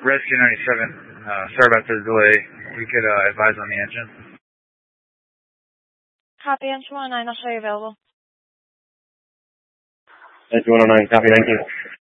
Rescue 97. Sorry about the delay. We could advise on the engine. Copy, Engine 109. I'll show you available. Engine 109, copy, thank you.